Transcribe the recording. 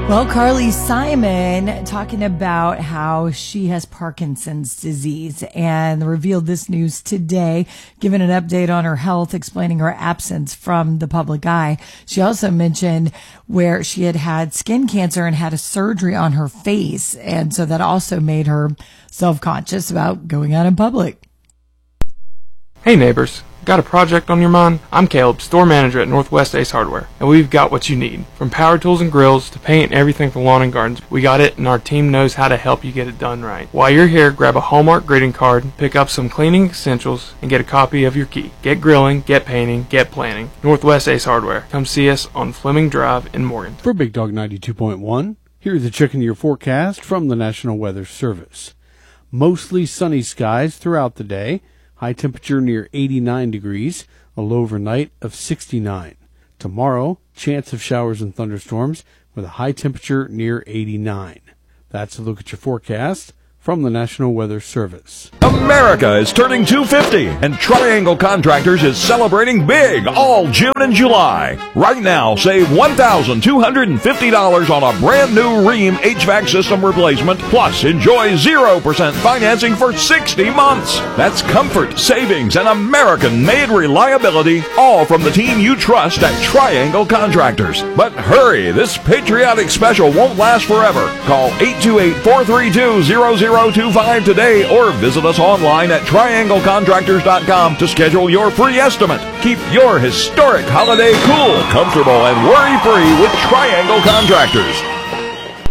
Well, Carly Simon talking about how she has Parkinson's disease and revealed this news today, giving an update on her health, explaining her absence from the public eye. She also mentioned where she had had skin cancer and had a surgery on her face. And so that also made her self-conscious about going out in public. Hey neighbors, got a project on your mind? I'm Caleb, store manager at Northwest Ace Hardware, and we've got what you need. From power tools and grills to paint and everything for lawn and gardens, we got it, and our team knows how to help you get it done right. While you're here, grab a Hallmark greeting card, pick up some cleaning essentials, and get a copy of your key. Get grilling, get painting, get planning. Northwest Ace Hardware. Come see us on Fleming Drive in Morgan. For Big Dog 92.1, here's a check into your forecast from the National Weather Service. Mostly sunny skies throughout the day. High temperature near 89 degrees, a low overnight of 69. Tomorrow, chance of showers and thunderstorms with a high temperature near 89. That's a look at your forecast from the National Weather Service. America is turning 250, and Triangle Contractors is celebrating big all June and July. Right now, save $1,250 on a brand new Rheem HVAC system replacement, plus enjoy 0% financing for 60 months. That's comfort, savings, and American-made reliability, all from the team you trust at Triangle Contractors. But hurry, this patriotic special won't last forever. Call 828-432-0025 today or visit us online at trianglecontractors.com to schedule your free estimate. Keep your historic holiday cool, comfortable, and worry-free with Triangle Contractors.